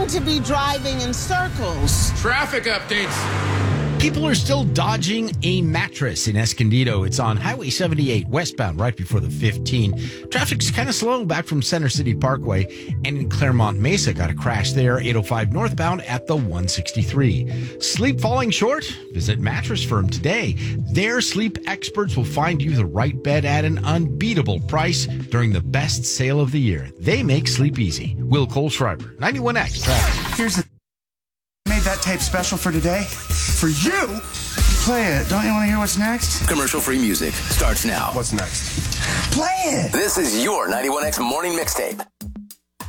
seem to be driving in circles. Traffic updates. People are still dodging a mattress in Escondido. It's on Highway 78 westbound right before the 15. Traffic's kind of slow back from Center City Parkway. And in Claremont Mesa, got a crash there, 805 northbound at the 163. Sleep falling short? Visit Mattress Firm today. Their sleep experts will find you the right bed at an unbeatable price during the best sale of the year. They make sleep easy. Will Cole-Schreiber, 91X Traffic. Here's the made that tape special for today. For you? Play it. Don't you want to hear what's next? Commercial-free music starts now. What's next? Play it! This is your 91X Morning Mixtape.